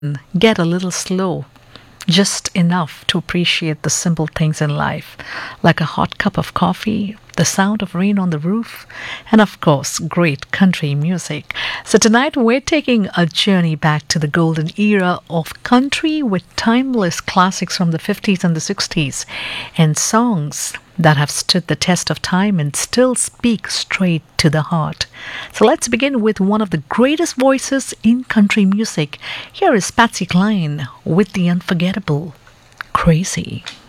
get a little slow, just enough to appreciate the simple things in life, like a hot cup of coffee, the sound of rain on the roof, and of course, great country music. So, tonight we're taking a journey back to the golden era of country with timeless classics from the 50s and the 60s and songs that have stood the test of time and still speak straight to the heart. So let's begin with one of the greatest voices in country music. Here is Patsy Cline with the unforgettable Crazy.